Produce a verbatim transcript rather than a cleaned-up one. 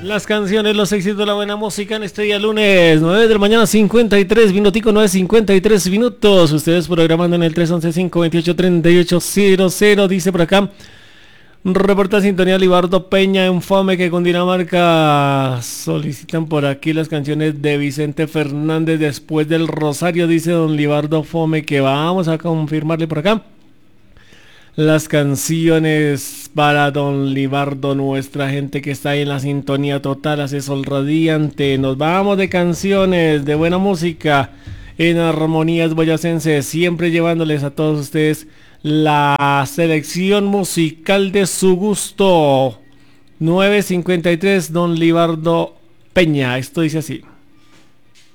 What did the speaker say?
Las canciones, los éxitos de la buena música en este día lunes, nueve de la mañana, cincuenta y tres minutico, nueve cincuenta y tres minutos. Ustedes programando en el tres once, cinco veintiocho, treinta y ocho cero cero, dice por acá. Reporta sintonía Libardo Peña en Fome, que con Dinamarca solicitan por aquí las canciones de Vicente Fernández después del Rosario, dice don Libardo Fome, que vamos a confirmarle por acá. Las canciones para don Libardo, nuestra gente que está ahí en la sintonía total, hace sol radiante. Nos vamos de canciones, de buena música, en armonías boyacenses, siempre llevándoles a todos ustedes la selección musical de su gusto. Nueve cincuenta y tres, don Libardo Peña, esto dice así.